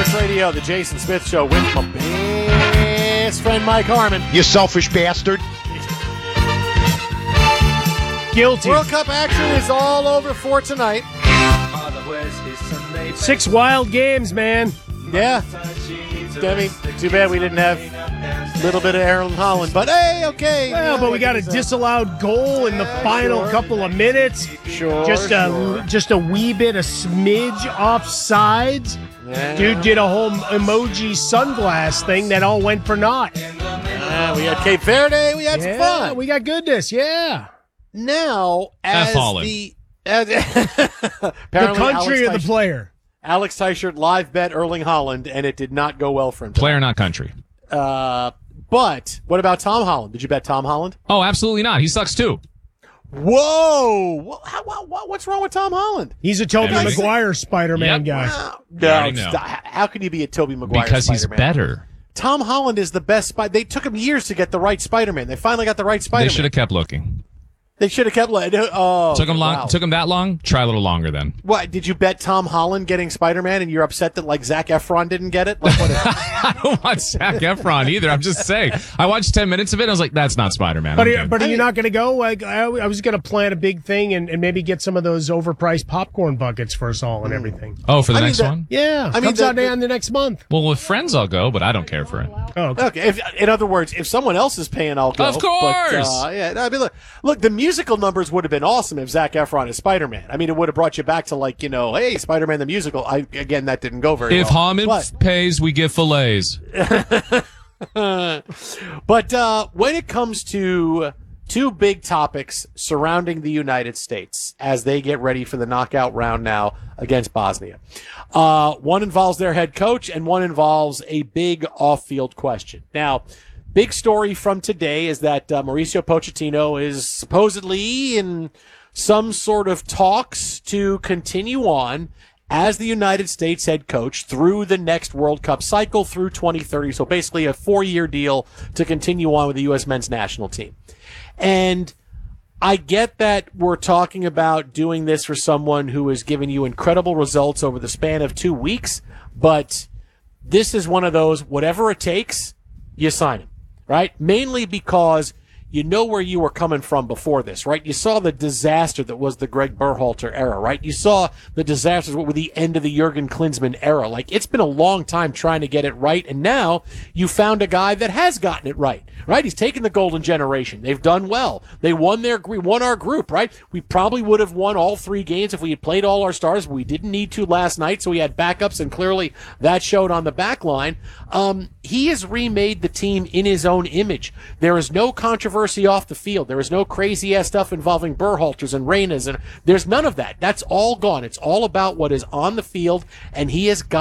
Sports Radio, the Jason Smith Show with my best friend Mike Harmon. You selfish bastard. Guilty. World Cup action is all over for tonight. 6 wild games, man. Yeah. I mean, too bad we didn't have a little bit of Erling Haaland, but hey, okay. Well, but we got a disallowed goal in the final couple of minutes. Sure. Just a wee bit, a smidge offsides. Yeah. Dude did a whole emoji sunglass thing that all went for naught. We had Cape Verde. We had some fun. We got goodness. Yeah. Now, as the The country of the player. Alex Teichert live bet Erling Haaland, and it did not go well for him. Player, not country. But what about Tom Holland? Did you bet Tom Holland? Oh, absolutely not. He sucks too. Whoa! What's wrong with Tom Holland? He's a Tobey Everything. Maguire Spider-Man guy. How can you be a Tobey Maguire Because he's Spider-Man? better. Tom Holland is the best They took him years to get the right Spider-Man. They finally got the right Spider-Man. They should have kept looking. They should have kept. Took him long. Wow. Took him that long. Try a little longer then. What did you bet Tom Holland getting Spider-Man, and you're upset that like Zac Efron didn't get it? Like, what is it? I don't want Zac Efron either. I'm just saying. I watched 10 minutes of it. And I was like, that's not Spider-Man. But are you not going to go? Like, I was going to plan a big thing and maybe get some of those overpriced popcorn buckets for us all and everything. Oh, for the next one? Yeah, comes out in the next month. Well, with friends I'll go, but I don't care for it. Oh, okay. In other words, if someone else is paying, I'll go. Of course. But, I mean, look, the musical numbers would have been awesome if Zac Efron is Spider-Man. I mean, it would have brought you back to hey, Spider-Man the musical. Again, that didn't go very if well. Hammond pays, we get fillets. But when it comes to two big topics surrounding the United States as they get ready for the knockout round now against Bosnia, one involves their head coach and one involves a big off-field question. Now, big story from today is that Mauricio Pochettino is supposedly in some sort of talks to continue on as the United States head coach through the next World Cup cycle through 2030. So basically a 4-year deal to continue on with the U.S. men's national team. And I get that we're talking about doing this for someone who has given you incredible results over the span of 2 weeks, but this is one of those, whatever it takes, you sign him. Right? Mainly because you know where you were coming from before this, right? You saw the disaster that was the Greg Berhalter era, right? You saw the disasters with the end of the Jurgen Klinsmann era. Like, it's been a long time trying to get it right, and now you found a guy that has gotten it right, right? He's taken the golden generation. They've done well. They won our group, right? We probably would have won all 3 games if we had played all our stars, but we didn't need to last night, so we had backups, and clearly that showed on the back line. He has remade the team in his own image. There is no controversy off the field. There is no crazy-ass stuff involving Berhalters and Reynas, and there's none of that. That's all gone. It's all about what is on the field, and he has got